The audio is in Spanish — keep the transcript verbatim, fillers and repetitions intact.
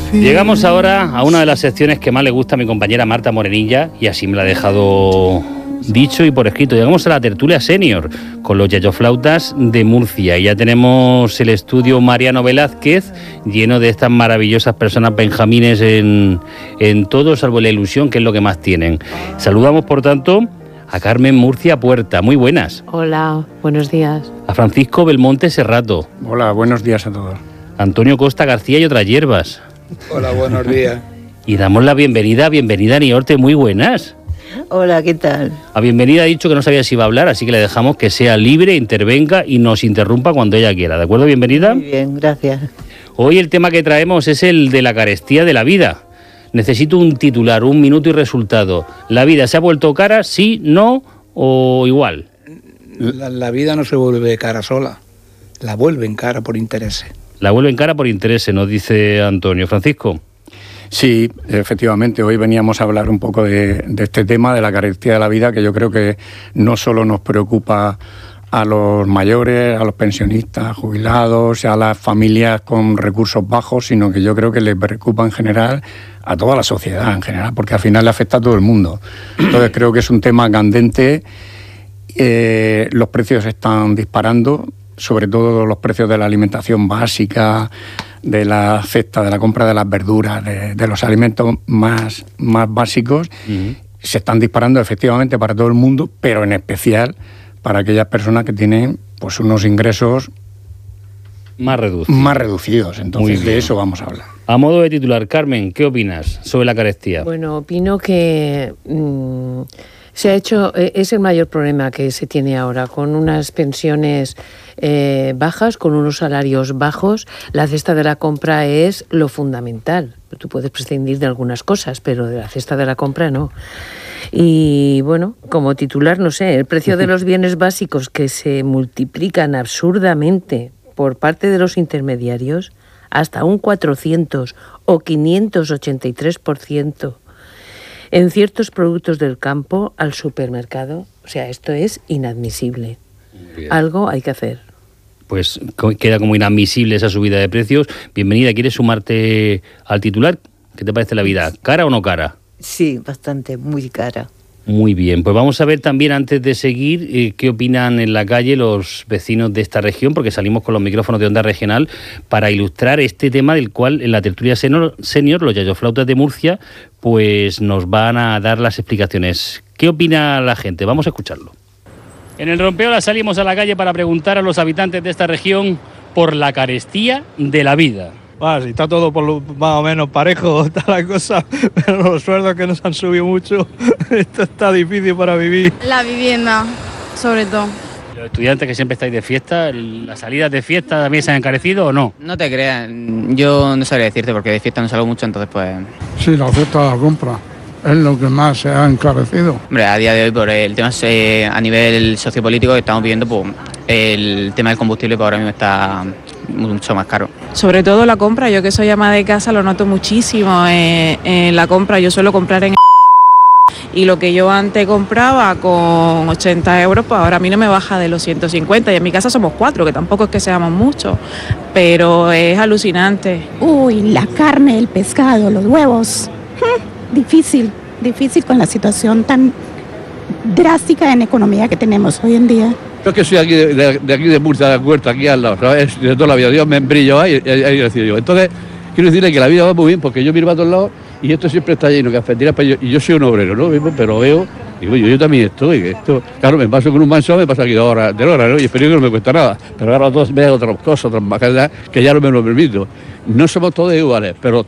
Llegamos ahora a una de las secciones que más le gusta a mi compañera Marta Morenilla, y así me la ha dejado dicho y por escrito. Llegamos a la tertulia senior con los yayoflautas de Murcia, y ya tenemos el estudio Mariano Velázquez lleno de estas maravillosas personas benjamines en, en todo, salvo la ilusión, que es lo que más tienen. Saludamos, por tanto, a Carmen Murcia Puerta. Muy buenas. Hola, buenos días. A Francisco Belmonte Serrato. Hola, buenos días a todos. Antonio Costa García y otras hierbas. Hola, buenos días. Y damos la bienvenida, bienvenida a Niorte, muy buenas. Hola, ¿qué tal? A bienvenida ha dicho que no sabía si iba a hablar, así que le dejamos que sea libre, intervenga y nos interrumpa cuando ella quiera. ¿De acuerdo? Bienvenida. Muy bien, gracias. Hoy el tema que traemos es el de la carestía de la vida. Necesito un titular, un minuto y resultado. ¿La vida se ha vuelto cara, sí, no o igual? La, la vida no se vuelve cara sola, la vuelven cara por intereses. La vuelven cara por intereses, nos dice Antonio. Francisco. Sí, efectivamente, hoy veníamos a hablar un poco de, de este tema, de la carestía de la vida, que yo creo que no solo nos preocupa a los mayores, a los pensionistas, jubilados, a las familias con recursos bajos, sino que yo creo que les preocupa en general a toda la sociedad en general, porque al final le afecta a todo el mundo. Entonces creo que es un tema candente, eh, los precios están disparando, sobre todo los precios de la alimentación básica, de la cesta, de la compra de las verduras, de, de los alimentos más, más básicos, uh-huh. se están disparando efectivamente para todo el mundo, pero en especial para aquellas personas que tienen pues unos ingresos más reducidos. Más reducidos. Entonces de eso vamos a hablar. A modo de titular, Carmen, ¿qué opinas sobre la carestía? Bueno, opino que mmm, se ha hecho, es el mayor problema que se tiene ahora, con unas pensiones eh, bajas, con unos salarios bajos. La cesta de la compra es lo fundamental. Tú puedes prescindir de algunas cosas, pero de la cesta de la compra no. Y bueno, como titular, no sé, el precio de los bienes básicos que se multiplican absurdamente por parte de los intermediarios hasta un cuatrocientos o quinientos ochenta y tres por ciento en ciertos productos del campo al supermercado. O sea, esto es inadmisible. Algo hay que hacer. Pues queda como inadmisible esa subida de precios. Bienvenida, ¿quieres sumarte al titular? ¿Qué te parece la vida? ¿Cara o no cara? Sí, bastante, muy cara. Muy bien, pues vamos a ver también, antes de seguir, eh, qué opinan en la calle los vecinos de esta región, porque salimos con los micrófonos de Onda Regional para ilustrar este tema del cual en la tertulia senior, senior los yayoflautas de Murcia, pues nos van a dar las explicaciones. ¿Qué opina la gente? Vamos a escucharlo. En el Rompeola salimos a la calle para preguntar a los habitantes de esta región por la carestía de la vida. Bueno, si está todo por lo, más o menos parejo, está la cosa, pero los sueldos que nos han subido mucho, esto está difícil para vivir. La vivienda, sobre todo. Los estudiantes que siempre estáis de fiesta, ¿las salidas de fiesta también se han encarecido o no? No te creas, yo no sabría decirte porque de fiesta no salgo mucho, entonces pues... Sí, la cesta de la compra es lo que más se ha encarecido. Hombre, a día de hoy por el tema eh, a nivel sociopolítico que estamos viviendo, pues el tema del combustible pues, ahora mismo está mucho más caro. Sobre todo la compra, yo que soy ama de casa lo noto muchísimo eh, en la compra. Yo suelo comprar en y lo que yo antes compraba con ochenta euros, pues ahora a mí no me baja de los ciento cincuenta, y en mi casa somos cuatro, que tampoco es que seamos muchos, pero es alucinante. Uy, la carne, el pescado, los huevos, hm, difícil, difícil con la situación tan drástica en economía que tenemos hoy en día. Yo que soy aquí de, de, de aquí de Murcia, de Huerta, aquí al lado, ¿sabes? De toda la vida, Dios me embrillo ahí, ahí, ahí decido yo. Entonces, quiero decirle que la vida va muy bien, porque yo miro a todos lados y esto siempre está lleno, cafeterías, y yo soy un obrero, ¿no? Pero veo, digo, yo, yo también estoy, que esto, claro, me paso con un manso, me pasa aquí de hora, de hora, ¿no? Y espero que no me cuesta nada, pero ahora todos me dan otras cosas, otras bajadas, que ya no me lo permito. No somos todos iguales, pero